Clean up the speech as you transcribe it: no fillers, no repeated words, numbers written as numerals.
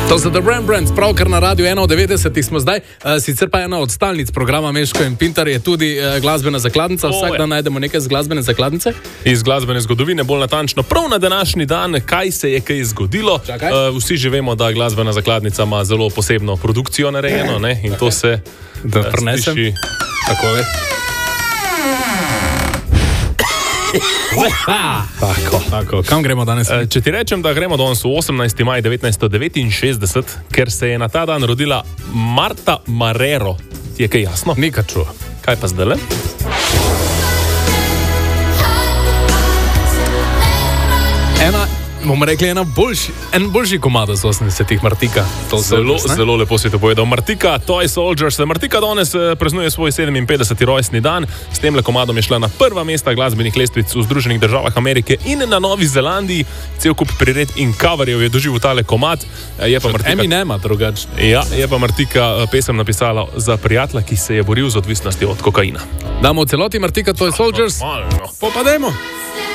To so The Rembrandts, pravkar na Radiu 91 smo zdaj. Sicer pa ena od stalnic programa Meško in Pintar je tudi glasbena zakladnica. Vsak dan najdemo nekaj z glasbene zakladnice. Iz glasbene zgodovine, bolj natančno, prav na današnji dan, kaj se je kaj zgodilo. Vsi že vemo, da glasbena zakladnica ima zelo posebno produkcijo narejeno, ne? In to se sliši takole. Tako. Kam gremo danes? Če ti rečem, da gremo danes v 18. maj 1969, ker se je na ta dan rodila Marta Marrero. Ti je kaj jasno? Nikaj čuo. Kaj pa zdajle? Bomo rekli, en boljši komad z 80-ih, Martika. Zelo lepo si to povedal. Martika, Toy Soldiers. Martika danes praznuje svoj 57. rojstni dan. S temle komadom je šla na prva mesta glasbenih lestvic v Združenih državah Amerike in na Novi Zelandiji. Cel kup prired in coverjev je doživel tale komad. Eminema drugačne. Ja, je pa Martika pesem napisala za prijatelja, ki se je boril z odvisnostjo od kokaina. Damo v celoti Martika, Toy Soldiers. Normalno. Popademo.